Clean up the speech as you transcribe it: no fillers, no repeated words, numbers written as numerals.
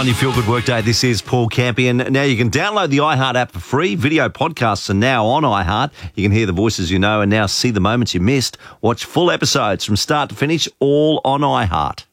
On your Feel Good Workday, this is Paul Campion. Now, you can download the iHeart app for free. Video podcasts are now on iHeart. You can hear the voices you know and now see the moments you missed. Watch full episodes from start to finish, all on iHeart.